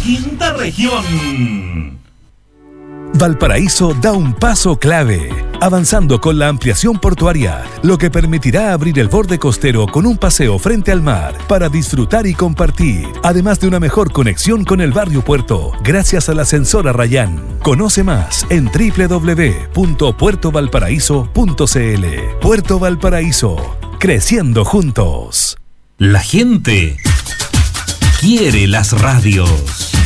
quinta región. Valparaíso da un paso clave, avanzando con la ampliación portuaria, lo que permitirá abrir el borde costero con un paseo frente al mar para disfrutar y compartir, además de una mejor conexión con el barrio Puerto, gracias al ascensor Arrayán. Conoce más en www.puertovalparaíso.cl. Puerto Valparaíso, creciendo juntos. La gente quiere las radios.